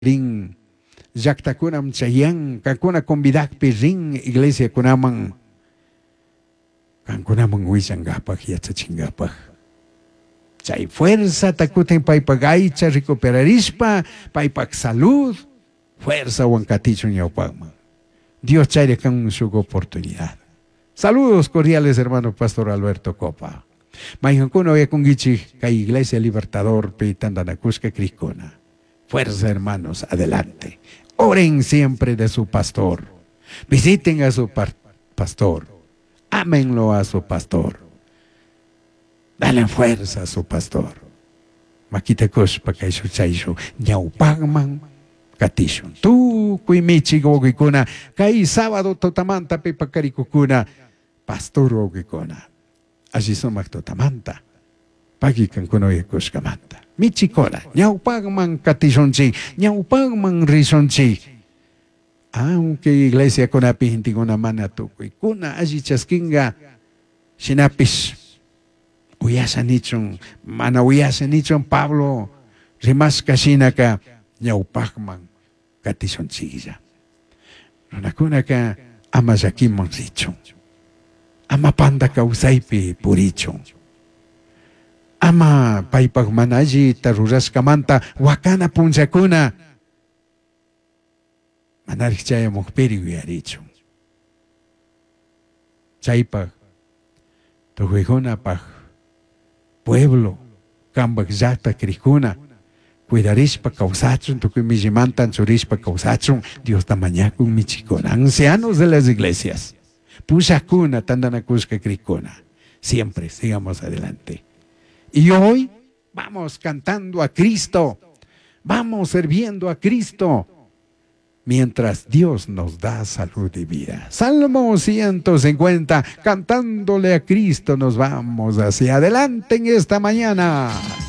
rin llaqtakunam chayan kankuna convidaqpi rin iglesia kunaman kankunaman wishankapaq yachachinkapak chay fuerza takutin paypak aycha recuperarispa paypak salud fuerza wankatichun ñawpakman Dios chayre kan su oportunidad. Saludos cordiales, hermano Pastor Alberto Copa. Mayjankuno yakungichi kay Iglesia Libertador Pitandanakuska Cricona. Fuerza, hermanos, adelante. Oren siempre de su pastor. Visiten a su pastor. Ámenlo a su pastor. Dale fuerza a su pastor. Makitakush pakaishu chaishu ñawpakman katishun. Tu kuimichi gogikuna kay sábado totamanta pipakarikukuna pastor gogikuna. Así sumak totamanta. Pagikan kuno yakushkamanta. Michikola, ñawpakman katishunchi, ñawpakman rishunchi. Aunque iglesia kunapi hintikuna mana tukuykuna alli chaskinga shinapish uyasanichun, mana uyasanichun Pablo rimasqa shinaka ñawpakman katishunchilla. Runakunaka ama llakiman richun. Ama panda kawsaypi purichun. Ama paypak mana allita rurashkamanta wakana punchakuna manarik chayamukpiri uyarichun. Chaypak tukuykuna pueblo kambak llaqta krikuna cuidarishpa kawsachun tukuy millimanta churishpa kawsachun Dios tamañakun michikuna ancianos de las iglesias pushakuna tandanakushka krikuna siempre sigamos adelante. Y hoy vamos cantando a Cristo, vamos sirviendo a Cristo, mientras Dios nos da salud y vida. Salmo 150, cantándole a Cristo nos vamos hacia adelante en esta mañana.